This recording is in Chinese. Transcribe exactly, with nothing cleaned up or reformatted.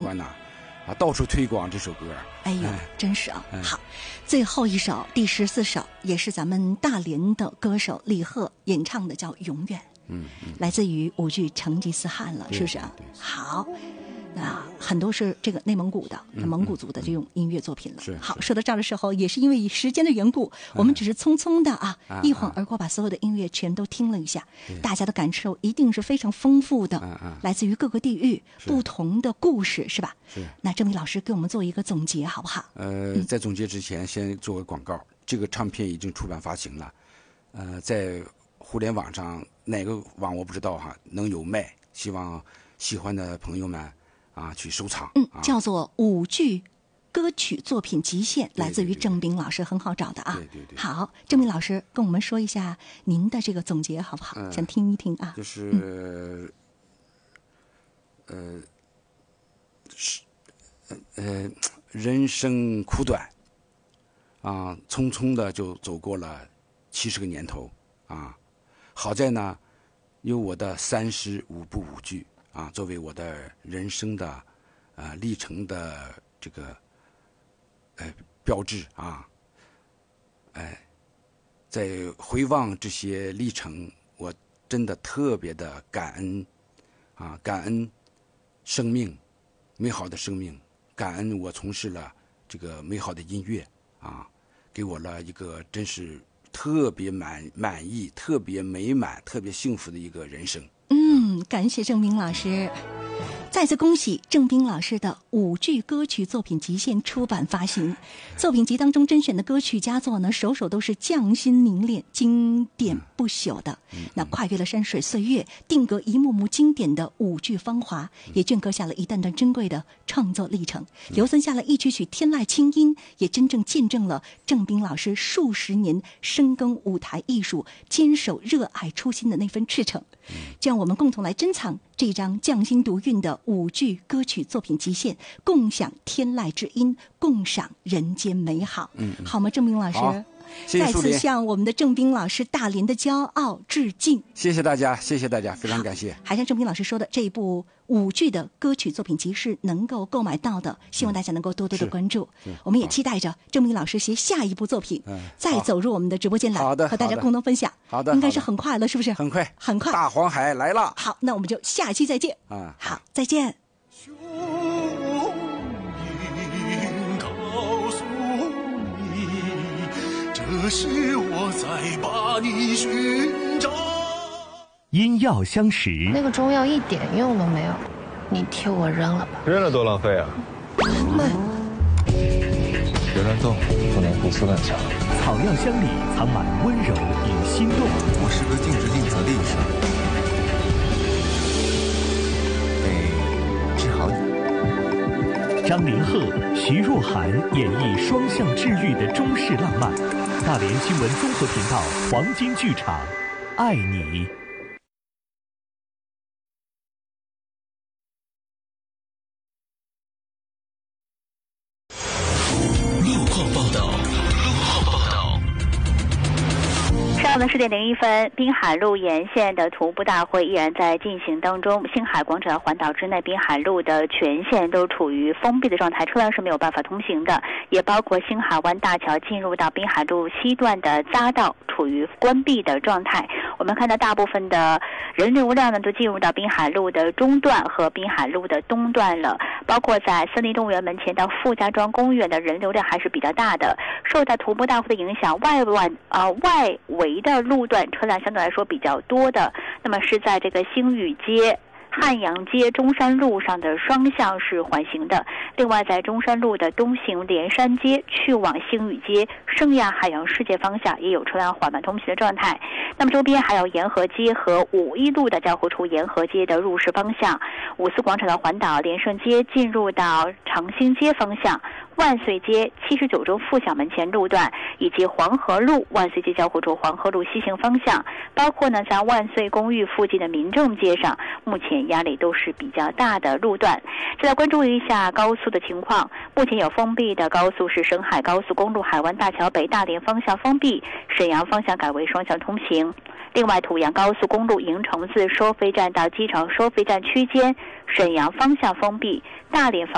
欢呐、啊，啊，到处推广这首歌。 哎呦，哎真是啊！哎、好，最后一首第十四首也是咱们大连的歌手李贺演唱的，叫《永远》。 嗯嗯， 来自于舞剧《成吉思汗》了，是不是啊？好。啊，很多是这个内蒙古的、嗯、蒙古族的这种音乐作品了。 是、嗯、 好，说到这儿的时候，也是因为时间的缘故，嗯、我们只是匆匆的啊，啊一晃而过，把所有的音乐全都听了一下，大家的感受一定是非常丰富的， 嗯、 来自于各个地域不同的故事，是吧？ 是。 那郑明老师给我们做一个总结，好不好？ 呃， 嗯、 在总结之前，先做个广告，这个唱片已经出版发行了，呃，在互联网上哪个网我不知道哈，能有卖，希望喜欢的朋友们。啊，去收藏。 嗯，叫做舞剧歌曲作品集线， 对对对， 来自于郑斌老师，很好找的啊。 对对对。 好，郑斌老师跟我们说一下您的这个总结好不好？嗯、想听一听啊。 就是，嗯、呃，是，呃，人生苦短，啊，匆匆的就走过了七十个年头啊。好在呢，有我的三十五部舞剧。啊，作为我的人生的呃历程的这个呃标志啊，哎，在回望这些历程，我真的特别的感恩啊，感恩生命，美好的生命，感恩我从事了这个美好的音乐啊，给我了一个真是特别满满意、特别美满、特别幸福的一个人生。 嗯，感谢郑斌老师，再次恭喜郑斌老师的舞剧歌曲作品集线出版发行。作品集当中甄选的歌曲佳作呢，首首都是匠心凝练、经典不朽的。那跨越了山水岁月，定格一幕幕经典的舞剧芳华，也镌刻下了一段段珍贵的创作历程，留存下了一曲曲天籁清音，也真正见证了郑斌老师数十年深耕舞台艺术、坚守热爱初心的那份赤诚。就让我们共同来珍藏这张匠心独运的舞剧歌曲作品集线，共享天籁之音，共赏人间美好。 嗯， 好吗，郑斌老师？ 谢谢再次向我们的郑斌老师大连的骄傲致敬。 谢谢大家，谢谢大家，非常感谢。 还像郑斌老师说的，这一部舞剧的歌曲作品集是能够购买到的，希望大家能够多多的关注。我们也期待着郑斌老师携下一部作品、嗯、再走入我们的直播间来， 好的， 和大家共同分享。 好的， 应该是很快了，是不是？ 很快， 很快。 大黄海来了。 好，那我们就下期再见。 啊， 好，再见。 这是我在把你寻找。 因药相识， 那个中药一点用都没有，你替我扔了吧。 扔了多浪费啊！ 喂， 别乱动，不能胡思乱想。 草药香里藏满温柔与心动。 我是个尽职尽责的医生，得治好你。 张凌赫、徐若涵演绎双向治愈的中式浪漫。大连新闻综合频道黄金剧场，爱你。 路况报道，路况报道。 上午的十点零一分，滨海路沿线的徒步大会依然在进行当中。星海广场环岛之内，滨海路的全线都处于封闭的状态，车辆是没有办法通行的，也包括星海湾大桥进入到滨海路西段的匝道处于关闭的状态。我们看到大部分的人流量呢都进入到滨海路的中段和滨海路的东段了，包括在森林动物园门前到傅家庄公园的人流量还是比较大的。受到徒步大会的影响，外外呃外围的路段车辆相对来说比较多的，那么是在这个星宇街、汉阳街、中山路上的双向是缓行的。另外在中山路的东行连山街去往星宇街、圣亚海洋世界方向也有车辆缓慢通行的状态。那么周边还有沿河街和五一路的交汇处沿河街的入市方向，五四广场的环岛连胜街进入到长兴街方向，万岁街七十九中附小门前路段，以及黄河路万岁街交汇处黄河路西行方向，包括呢在万岁公寓附近的民政街上，目前压力都是比较大的路段。再来关注一下高速的情况，目前有封闭的高速是沈海高速公路海湾大桥北大连方向封闭，沈阳方向改为双向通行。另外滁阳高速公路营城自收费站到机场收费站区间，沈阳方向封闭，大连方